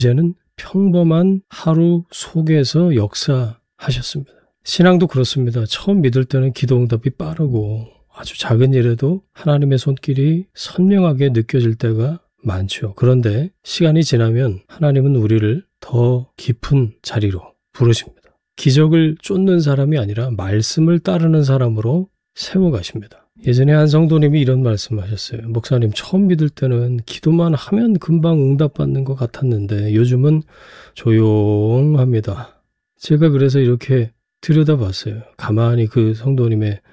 이제는 평범한 하루 속에서 역사하셨습니다. 신앙도 그렇습니다. 처음 믿을 때는 기도 응답이 빠르고 아주 작은 일에도 하나님의 손길이 선명하게 느껴질 때가 많죠. 그런데 시간이 지나면 하나님은 우리를 더 깊은 자리로 부르십니다. 기적을 쫓는 사람이 아니라 말씀을 따르는 사람으로 세워가십니다. 예전에 한 성도님이 이런 말씀하셨어요. 목사님, 처음 믿을 때는 기도만 하면 금방 응답받는 것 같았는데 요즘은 조용합니다. 제가 그래서 이렇게 들여다봤어요. 가만히 그 성도님의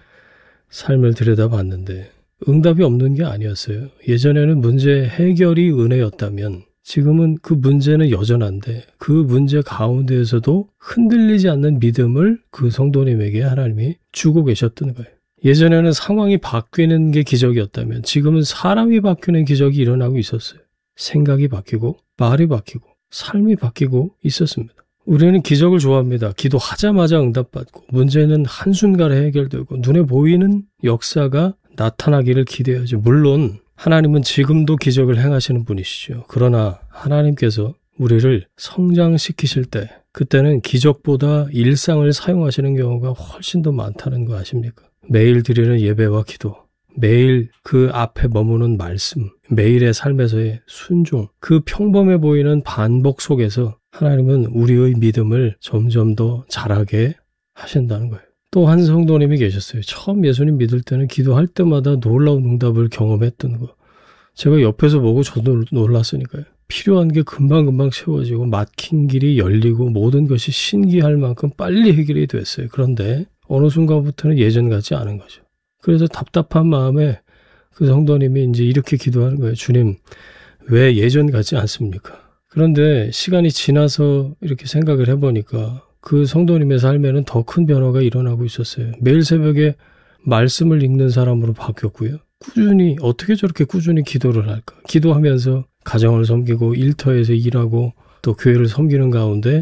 삶을 들여다봤는데 응답이 없는 게 아니었어요. 예전에는 문제 해결이 은혜였다면 지금은 그 문제는 여전한데 그 문제 가운데에서도 흔들리지 않는 믿음을 그 성도님에게 하나님이 주고 계셨던 거예요. 예전에는 상황이 바뀌는 게 기적이었다면 지금은 사람이 바뀌는 기적이 일어나고 있었어요. 생각이 바뀌고 말이 바뀌고 삶이 바뀌고 있었습니다. 우리는 기적을 좋아합니다. 기도하자마자 응답받고 문제는 한순간에 해결되고 눈에 보이는 역사가 나타나기를 기대하죠. 물론 하나님은 지금도 기적을 행하시는 분이시죠. 그러나 하나님께서 우리를 성장시키실 때 그때는 기적보다 일상을 사용하시는 경우가 훨씬 더 많다는 거 아십니까? 매일 드리는 예배와 기도, 매일 그 앞에 머무는 말씀, 매일의 삶에서의 순종, 그 평범해 보이는 반복 속에서 하나님은 우리의 믿음을 점점 더 자라게 하신다는 거예요. 또 한 성도님이 계셨어요. 처음 예수님 믿을 때는 기도할 때마다 놀라운 응답을 경험했던 거. 제가 옆에서 보고 저도 놀랐으니까요. 필요한 게 금방금방 채워지고 막힌 길이 열리고 모든 것이 신기할 만큼 빨리 해결이 됐어요. 그런데 어느 순간부터는 예전 같지 않은 거죠. 그래서 답답한 마음에 그 성도님이 이제 이렇게 기도하는 거예요. 주님, 왜 예전 같지 않습니까? 그런데 시간이 지나서 이렇게 생각을 해보니까 그 성도님의 삶에는 더 큰 변화가 일어나고 있었어요. 매일 새벽에 말씀을 읽는 사람으로 바뀌었고요. 꾸준히, 어떻게 저렇게 꾸준히 기도를 할까? 기도하면서 가정을 섬기고 일터에서 일하고 또 교회를 섬기는 가운데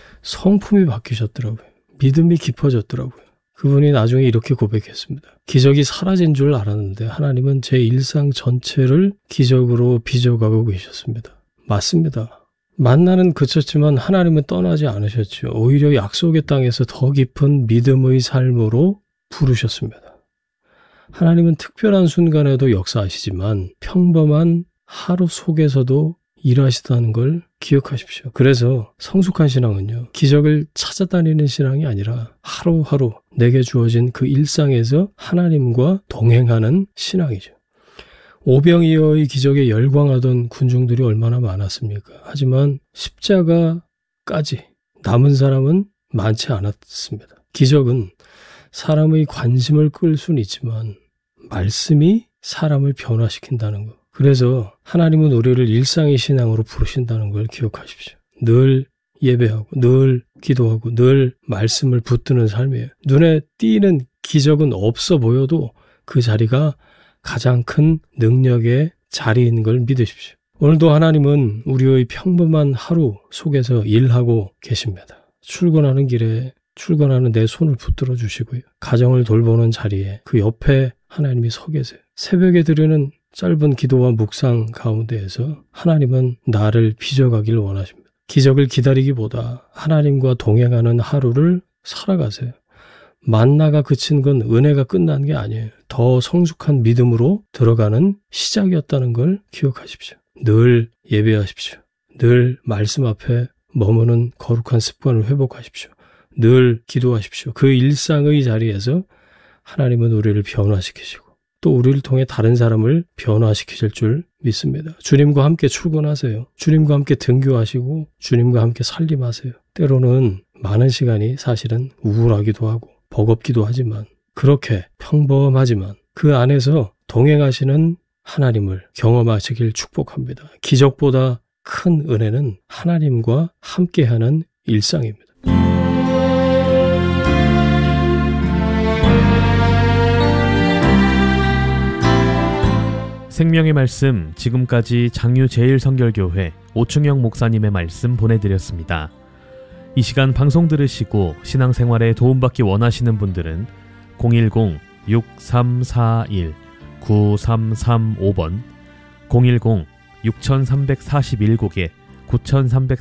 성품이 바뀌셨더라고요. 믿음이 깊어졌더라고요. 그분이 나중에 이렇게 고백했습니다. 기적이 사라진 줄 알았는데 하나님은 제 일상 전체를 기적으로 빚어가고 계셨습니다. 맞습니다. 만나는 그쳤지만 하나님은 떠나지 않으셨죠. 오히려 약속의 땅에서 더 깊은 믿음의 삶으로 부르셨습니다. 하나님은 특별한 순간에도 역사하시지만 평범한 하루 속에서도 일하시다는 걸 기억하십시오. 그래서 성숙한 신앙은요, 기적을 찾아다니는 신앙이 아니라 하루하루 내게 주어진 그 일상에서 하나님과 동행하는 신앙이죠. 오병이어의 기적에 열광하던 군중들이 얼마나 많았습니까? 하지만 십자가까지 남은 사람은 많지 않았습니다. 기적은 사람의 관심을 끌 수는 있지만 말씀이 사람을 변화시킨다는 것. 그래서 하나님은 우리를 일상의 신앙으로 부르신다는 걸 기억하십시오. 늘 예배하고 늘 기도하고 늘 말씀을 붙드는 삶이에요. 눈에 띄는 기적은 없어 보여도 그 자리가 가장 큰 능력의 자리인 걸 믿으십시오. 오늘도 하나님은 우리의 평범한 하루 속에서 일하고 계십니다. 출근하는 길에 출근하는 내 손을 붙들어 주시고요. 가정을 돌보는 자리에 그 옆에 하나님이 서 계세요. 새벽에 드리는 짧은 기도와 묵상 가운데에서 하나님은 나를 빚어가길 원하십니다. 기적을 기다리기보다 하나님과 동행하는 하루를 살아가세요. 만나가 그친 건 은혜가 끝난 게 아니에요. 더 성숙한 믿음으로 들어가는 시작이었다는 걸 기억하십시오. 늘 예배하십시오. 늘 말씀 앞에 머무는 거룩한 습관을 회복하십시오. 늘 기도하십시오. 그 일상의 자리에서 하나님은 우리를 변화시키시고 또 우리를 통해 다른 사람을 변화시키실 줄 믿습니다. 주님과 함께 출근하세요. 주님과 함께 등교하시고 주님과 함께 살림하세요. 때로는 많은 시간이 사실은 우울하기도 하고 버겁기도 하지만 그렇게 평범하지만 그 안에서 동행하시는 하나님을 경험하시길 축복합니다. 기적보다 큰 은혜는 하나님과 함께하는 일상입니다. 생명의 말씀, 지금까지 장유제일선결교회 오충영 목사님의 말씀 보내드렸습니다. 이 시간 방송 들으시고 신앙생활에 도움받기 원하시는 분들은 010-6341-9335번 010-6341곡에 9,300